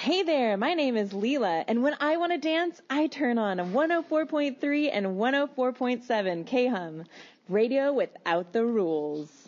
Hey there, my name is Leela, and when I want to dance, I turn on 104.3 and 104.7 K-Hum, radio without the rules.